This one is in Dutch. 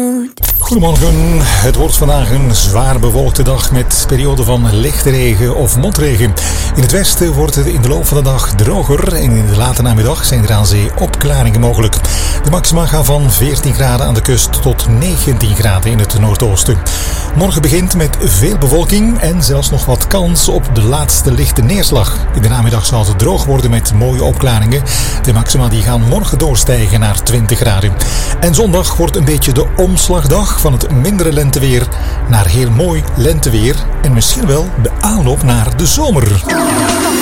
Goedemorgen, het wordt vandaag een zwaar bewolkte dag met perioden van lichte regen of motregen. In het westen wordt het in de loop van de dag droger en in de late namiddag zijn er aan zee opklaringen mogelijk. De maxima gaan van 14 graden aan de kust tot 19 graden in het noordoosten. Morgen begint met veel bewolking en zelfs nog wat kans op de laatste lichte neerslag. In de namiddag zal het droog worden met mooie opklaringen. De maxima die gaan morgen doorstijgen naar 20 graden. En zondag wordt een beetje de omslagdag van het mindere lenteweer naar heel mooi lenteweer en misschien wel de aanloop naar de zomer.